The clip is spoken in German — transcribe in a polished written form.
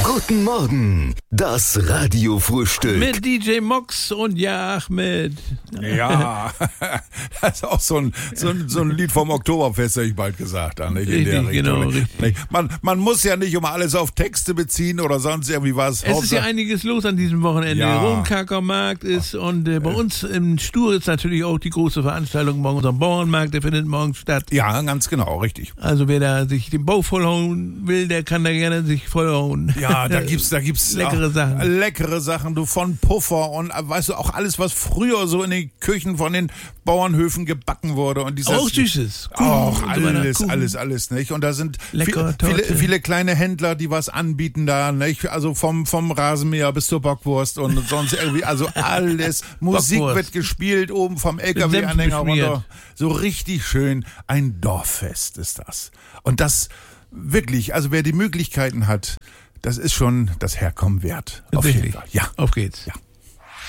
Guten Morgen, das Radiofrühstück. Mit DJ Mox und ja, Ahmed. Ja, das ist auch so ein Lied vom Oktoberfest, hätte ich bald gesagt. Nicht? In der Richtig, genau, richtig. Man muss ja nicht immer alles auf Texte beziehen oder sonst irgendwie was. Es ist ja einiges los an diesem Wochenende. Ja. Rumkackermarkt ist und bei uns im Stur ist natürlich auch die große Veranstaltung morgens am Bauernmarkt, der findet morgen statt. Ja, ganz genau, richtig. Also wer da sich den Bauch vollhauen will, der kann da gerne sich vollhauen. Ja, da gibt's leckere Sachen. Leckere Sachen, du, von Puffer und weißt du, auch alles, was früher so in den Küchen von den Bauernhöfen gebacken wurde. Und dieses, Auch Süßes. Auch alles, nicht? Und da sind viele kleine Händler, die was anbieten da, nicht? Also vom Rasenmäher bis zur Bockwurst und sonst irgendwie, also alles. Musik wird gespielt, oben vom LKW-Anhänger runter. So richtig schön. Ein Dorffest ist das. Und das wirklich, also wer die Möglichkeiten hat, das ist schon das Herkommen wert. Auf jeden Fall. Ja. Auf geht's. Ja.